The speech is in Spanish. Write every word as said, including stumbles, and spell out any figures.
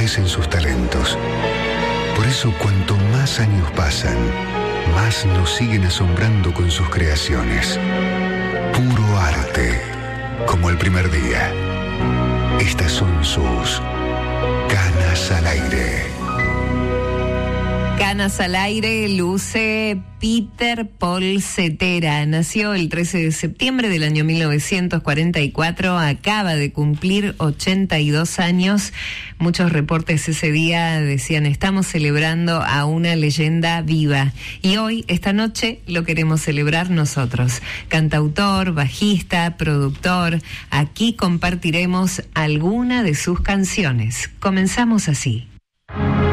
reconocen sus talentos. Por eso, cuanto más años pasan, más nos siguen asombrando con sus creaciones. Puro arte, como el primer día. Estas son sus Canas al Aire. Canas al Aire luce Peter Paul Cetera. Nació el trece de septiembre del año mil novecientos cuarenta y cuatro, acaba de cumplir ochenta y dos años. Muchos reportes ese día decían: estamos celebrando a una leyenda viva. Y hoy, esta noche, lo queremos celebrar nosotros. Cantautor, bajista, productor. Aquí compartiremos alguna de sus canciones. Comenzamos así.